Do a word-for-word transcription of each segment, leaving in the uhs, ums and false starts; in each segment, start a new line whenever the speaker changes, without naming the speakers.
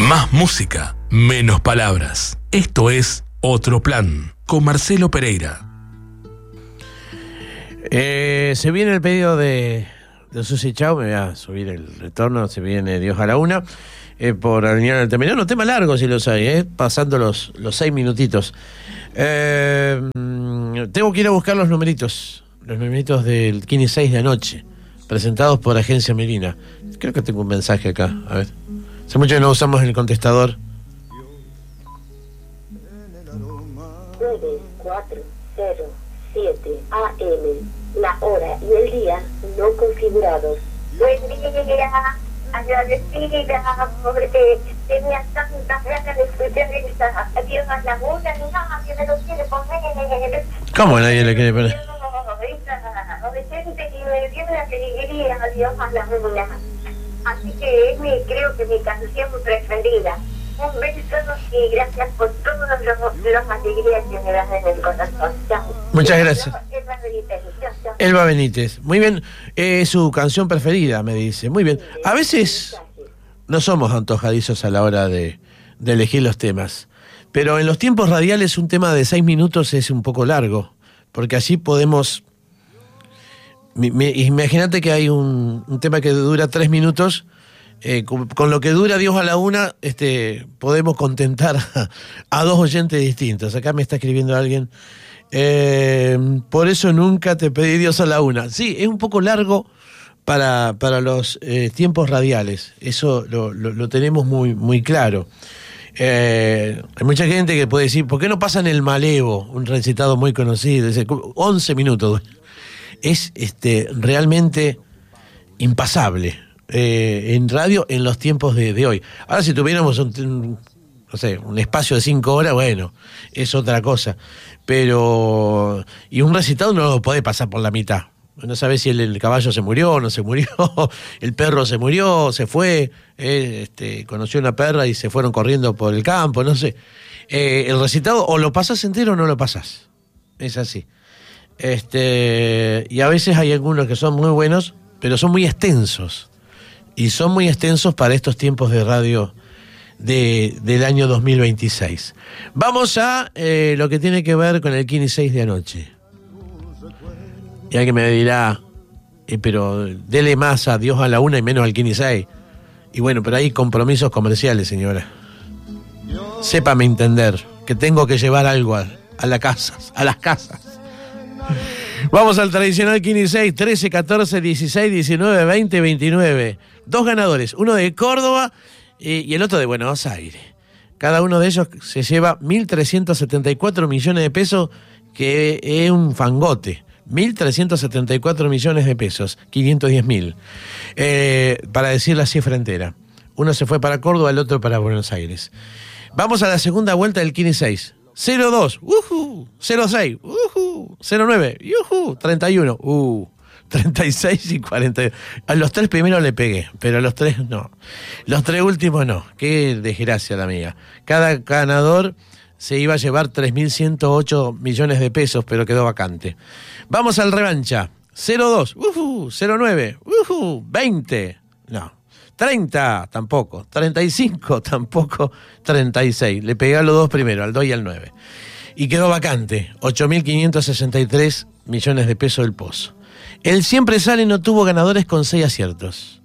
Más música, menos palabras. Esto es Otro Plan, con Marcelo Pereira.
Eh, se viene el pedido de, de Susi Chao, me voy a subir el retorno, se viene Dios a la una, eh, por alinear el terminal. Un tema largo si los hay, eh, pasando los, los seis minutitos. Eh, tengo que ir a buscar los numeritos, los numeritos del quince y seis de anoche, presentados por Agencia Melina. Creo que tengo un mensaje acá, a ver. Hace mucho que no usamos el contestador.
nueve cuatro cero siete A M, la hora y el día no configurados. Buen día, agradecida, porque tenía tantas ganas de escuchar esta Adiós a la una, y nadie me lo quiere poner.
¿Cómo nadie le quiere poner?
Esta adolescente que me dio la alegría, Adiós a la una. Así que es mi, creo que mi canción preferida. Un beso y gracias por todos los, los alegrías que me dan en el corazón. Chao.
Muchas gracias.
Elba Benítez. Chao, chao.
Elba Benítez. Muy bien. Es eh, su canción preferida, me dice. Muy bien. A veces no somos antojadizos a la hora de, de elegir los temas. Pero en los tiempos radiales un tema de seis minutos es un poco largo. Porque así podemos... Imagínate que hay un, un tema que dura tres minutos. Eh, con, con lo que dura Dios a la una, este, podemos contentar a, a dos oyentes distintos. Acá me está escribiendo alguien. Eh, por eso nunca te pedí Dios a la una. Sí, es un poco largo para, para los eh, tiempos radiales. Eso lo, lo, lo tenemos muy, muy claro. Eh, hay mucha gente que puede decir, ¿por qué no pasan el Malevo? Un recitado muy conocido. Dice, once minutos. Es este, realmente impasable. Eh, en radio en los tiempos de, de hoy. Ahora si tuviéramos un, un, no sé, un espacio de cinco horas, bueno, es otra cosa. Pero, y un recitado no lo podés pasar por la mitad. No sabés si el, el caballo se murió o no se murió, el perro se murió, se fue, eh, este, conoció una perra y se fueron corriendo por el campo, no sé. Eh, el recitado o lo pasás entero o no lo pasás. Es así. Este, y a veces hay algunos que son muy buenos, pero son muy extensos. Y son muy extensos para estos tiempos de radio de, del año dos mil veintiséis. Vamos a eh, lo que tiene que ver con el quince y seis de anoche. Y alguien me dirá, eh, pero dele más a Dios a la una y menos al quince y seis. Y bueno, pero hay compromisos comerciales, señora. Sépame entender que tengo que llevar algo a, a la casa, a las casas. Vamos al tradicional quince y seis, trece, catorce, dieciséis, diecinueve, veinte, veintinueve. Dos ganadores, uno de Córdoba y, y el otro de Buenos Aires. Cada uno de ellos se lleva mil trescientos setenta y cuatro millones de pesos, que es un fangote. mil trescientos setenta y cuatro millones de pesos, quinientos diez mil. Eh, para decir la cifra entera. Uno se fue para Córdoba, el otro para Buenos Aires. Vamos a la segunda vuelta del quince y seis. cero dos, uh-huh, cero seis, uh-huh, cero nueve, uh-huh, treinta y uno, uh, treinta y seis y cuarenta. A los tres primeros le pegué, pero a los tres no. Los tres últimos no. Qué desgracia la mía. Cada ganador se iba a llevar tres mil ciento ocho millones de pesos, pero quedó vacante. Vamos al revancha. cero dos, uh-huh, cero nueve, uh-huh, veinte, no. treinta, tampoco. treinta y cinco, tampoco. treinta y seis. Le pegué a los dos primero, al dos y al nueve. Y quedó vacante. ocho mil quinientos sesenta y tres millones de pesos el pozo. El Siempre Sale no tuvo ganadores con seis aciertos.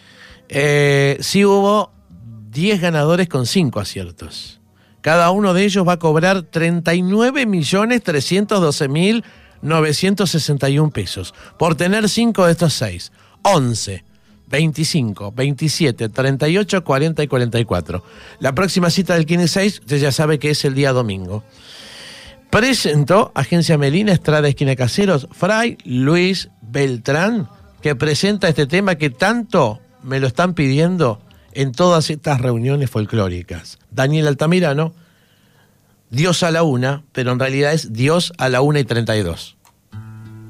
Eh, sí hubo diez ganadores con cinco aciertos. Cada uno de ellos va a cobrar treinta y nueve millones trescientos doce mil novecientos sesenta y uno pesos. Por tener cinco de estos seis. once. veinticinco, veintisiete, treinta y ocho, cuarenta y cuarenta y cuatro. La próxima cita del quince y seis, usted ya sabe que es el día domingo. Presentó Agencia Melina, Estrada Esquina Caseros, Fray Luis Beltrán, que presenta este tema que tanto me lo están pidiendo en todas estas reuniones folclóricas. Daniel Altamirano, Dios a la una, pero en realidad es Dios a la una y treinta y dos.